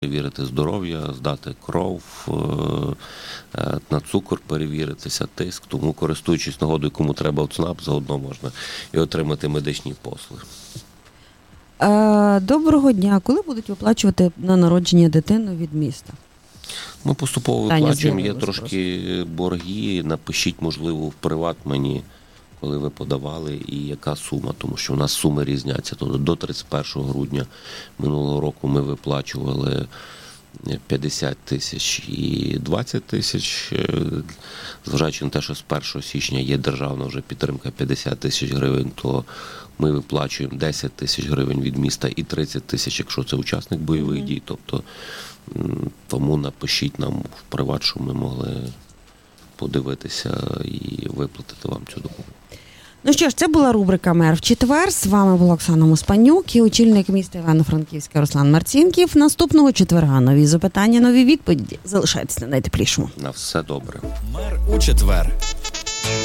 перевірити здоров'я, здати кров, на цукор перевіритися, тиск. Тому, користуючись нагодою, кому треба ЦНАП, заодно можна і отримати медичні послуги. Доброго дня. Коли будуть виплачувати на народження дитину від міста? Ми поступово виплачуємо. Є трошки борги. Напишіть, можливо, в приват мені, коли ви подавали, і яка сума, тому що у нас суми різняться. Тобто до 31 грудня минулого року ми виплачували 50 тисяч і 20 тисяч. Зважаючи на те, що з 1 січня є державна вже підтримка 50 тисяч гривень, то ми виплачуємо 10 тисяч гривень від міста і 30 тисяч, якщо це учасник бойових дій. Тобто, тому напишіть нам в приват, щоб ми могли подивитися і виплатити вам цю допомогу. Ну що ж, це була рубрика «Мер в четвер». З вами була Оксана Муспанюк і очільник міста Івано-Франківська Руслан Марцінків. Наступного четверга нові запитання, нові відповіді. Залишайтесь на найтеплішому. На все добре. «Мер у четвер».